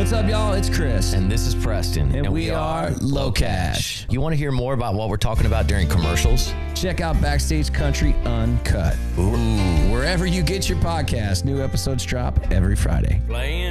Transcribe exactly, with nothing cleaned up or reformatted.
What's up, y'all? It's Chris. And this is Preston. And, and we, we are Low Cash. You want to hear more about what we're talking about during commercials? Check out Backstage Country Uncut. Ooh. Wherever you get your podcast, new episodes drop every Friday. Playing